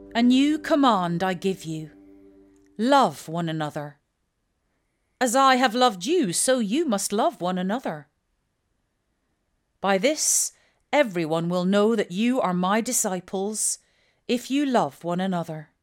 A new command I give you, love one another. As I have loved you, so you must love one another. By this, everyone will know that you are my disciples, if you love one another.